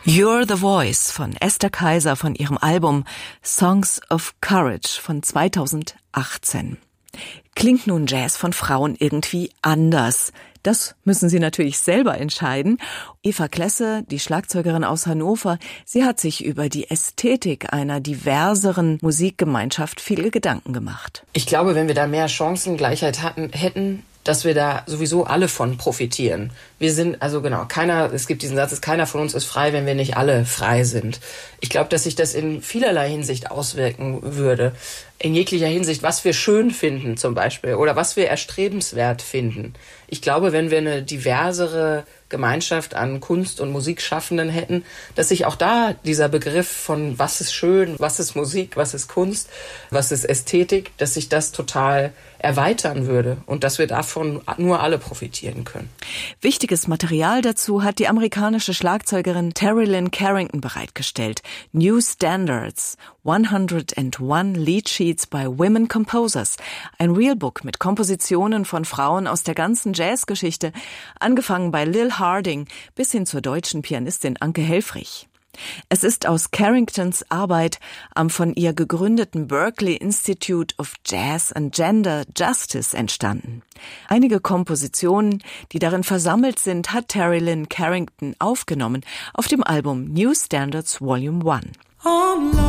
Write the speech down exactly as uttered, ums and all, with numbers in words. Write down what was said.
You're the Voice von Esther Kaiser von ihrem Album Songs of Courage von zweitausendachtzehn. Klingt nun Jazz von Frauen irgendwie anders? Das müssen Sie natürlich selber entscheiden. Eva Klesse, die Schlagzeugerin aus Hannover, sie hat sich über die Ästhetik einer diverseren Musikgemeinschaft viele Gedanken gemacht. Ich glaube, wenn wir da mehr Chancengleichheit hatten, hätten, dass wir da sowieso alle von profitieren. Wir sind, also genau, keiner, es gibt diesen Satz, keiner von uns ist frei, wenn wir nicht alle frei sind. Ich glaube, dass sich das in vielerlei Hinsicht auswirken würde. In jeglicher Hinsicht, was wir schön finden zum Beispiel oder was wir erstrebenswert finden. Ich glaube, wenn wir eine diversere Gemeinschaft an Kunst- und Musikschaffenden hätten, dass sich auch da dieser Begriff von was ist schön, was ist Musik, was ist Kunst, was ist Ästhetik, dass sich das total erweitern würde und dass wir davon nur alle profitieren können. Wichtiges Material dazu hat die amerikanische Schlagzeugerin Terry Lynn Carrington bereitgestellt. New Standards, hundertundeins Lead Sheets by Women Composers. Ein Realbook mit Kompositionen von Frauen aus der ganzen Jazzgeschichte, angefangen bei Lil Harding bis hin zur deutschen Pianistin Anke Helfrich. Es ist aus Carringtons Arbeit am von ihr gegründeten Berklee Institute of Jazz and Gender Justice entstanden. Einige Kompositionen, die darin versammelt sind, hat Terry Lynn Carrington aufgenommen auf dem Album New Standards Volume eins.